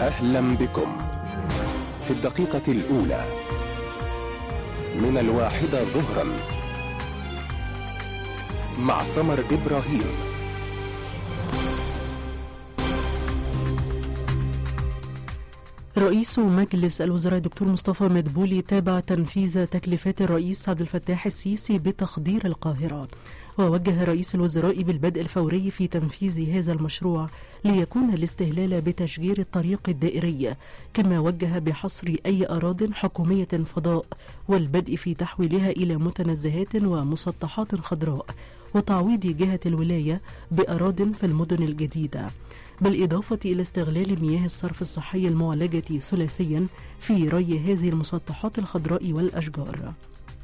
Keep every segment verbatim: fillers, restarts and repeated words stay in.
أهلا بكم في الدقيقة الأولى من الواحدة ظهرا مع سمر إبراهيم. رئيس مجلس الوزراء دكتور مصطفى مدبولي تابع تنفيذ تكليفات الرئيس عبد الفتاح السيسي بتخدير القاهرة، ووجه رئيس الوزراء بالبدء الفوري في تنفيذ هذا المشروع ليكون الاستهلال بتشجير الطريق الدائري، كما وجه بحصر أي أراضٍ حكومية فضاء والبدء في تحويلها إلى متنزهات ومسطحات خضراء، وتعويض جهة الولاية بأراضٍ في المدن الجديدة، بالإضافة إلى استغلال مياه الصرف الصحي المعالجة ثلاثيا في ري هذه المسطحات الخضراء والأشجار.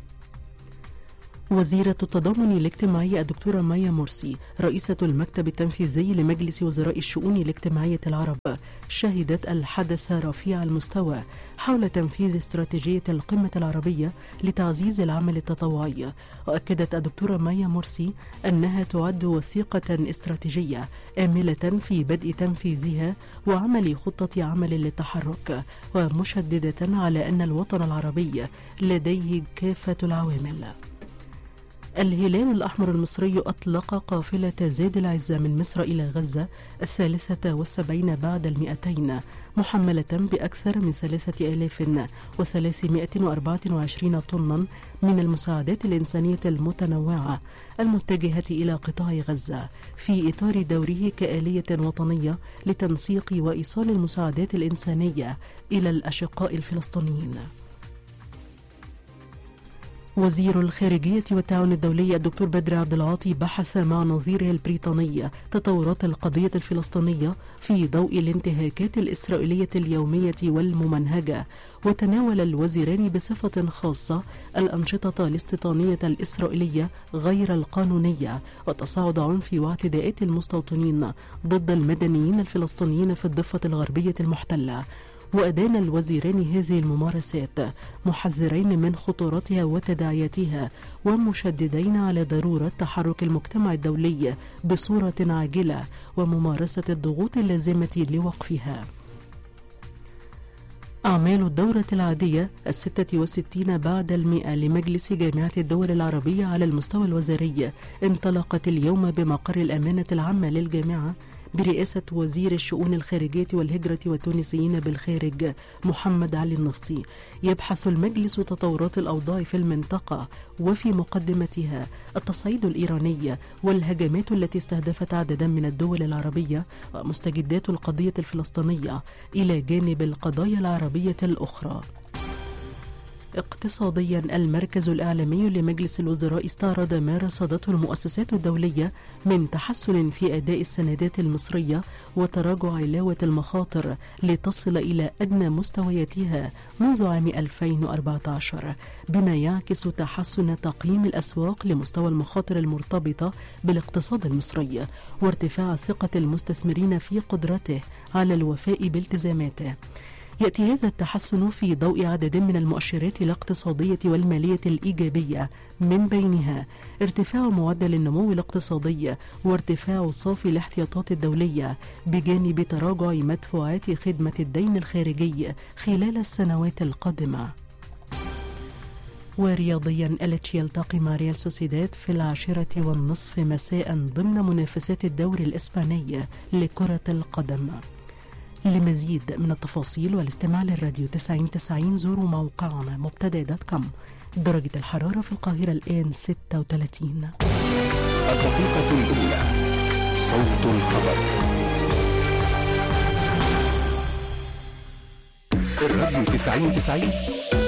وزيرة التضامن الاجتماعي الدكتورة مايا مرسي رئيسة المكتب التنفيذي لمجلس وزراء الشؤون الاجتماعية العرب شهدت الحدث رفيع المستوى حول تنفيذ استراتيجية القمة العربية لتعزيز العمل التطوعي، وأكدت الدكتورة مايا مرسي أنها تعد وثيقة استراتيجية آملة في بدء تنفيذها وعمل خطة عمل للتحرك، ومشددة على أن الوطن العربي لديه كافة العوامل. الهلال الأحمر المصري أطلق قافلة زاد العزة من مصر إلى غزة الثالثة والسبعين بعد المئتين، محملة بأكثر من ثلاثة آلاف وثلاثمائة وأربعة وعشرين طنا من المساعدات الإنسانية المتنوعة المتجهة إلى قطاع غزة، في إطار دوره كآلية وطنية لتنسيق وإيصال المساعدات الإنسانية إلى الأشقاء الفلسطينيين. وزير الخارجية والتعاون الدولي الدكتور بدر عبد العاطي بحث مع نظيره البريطاني تطورات القضية الفلسطينية في ضوء الانتهاكات الإسرائيلية اليومية والممنهجة، وتناول الوزيران بصفة خاصة الأنشطة الاستيطانية الإسرائيلية غير القانونية وتصاعد عنف واعتداءات المستوطنين ضد المدنيين الفلسطينيين في الضفة الغربية المحتلة. وأدان الوزيران هذه الممارسات محذرين من خطورتها وتداعياتها، ومشددين على ضرورة تحرك المجتمع الدولي بصورة عاجلة وممارسة الضغوط اللازمة لوقفها. أعمال الدورة العادية الستة والستين بعد المئة لمجلس جامعة الدول العربية على المستوى الوزاري انطلقت اليوم بمقر الأمانة العامة للجامعة برئاسة وزير الشؤون الخارجية والهجرة والتونسيين بالخارج محمد علي النفسي. يبحث المجلس تطورات الأوضاع في المنطقة وفي مقدمتها التصعيد الإيراني والهجمات التي استهدفت عددا من الدول العربية ومستجدات القضية الفلسطينية إلى جانب القضايا العربية الأخرى. اقتصاديا، المركز الإعلامي لمجلس الوزراء استعرض ما رصدته المؤسسات الدولية من تحسن في أداء السندات المصرية وتراجع علاوة المخاطر لتصل إلى أدنى مستوياتها منذ عام ألفين وأربعة عشر، بما يعكس تحسن تقييم الأسواق لمستوى المخاطر المرتبطة بالاقتصاد المصري وارتفاع ثقة المستثمرين في قدرته على الوفاء بالتزاماته. يأتي هذا التحسن في ضوء عدد من المؤشرات الاقتصادية والمالية الإيجابية، من بينها ارتفاع معدل النمو الاقتصادي وارتفاع صافي الاحتياطات الدولية، بجانب تراجع مدفوعات خدمة الدين الخارجي خلال السنوات القادمة. ورياضيا، التشي يلتقي مع ريال سوسيداد في العاشرة والنصف مساء ضمن منافسات الدوري الإسباني لكرة القدم. لمزيد من التفاصيل والاستماع للراديو تسعين تسعين زوروا موقعنا مبتدأ دوت كوم. درجة الحرارة في القاهرة الآن ستة وثلاثين. الدقيقة الأولى، صوت الخبر. الراديو تسعين تسعين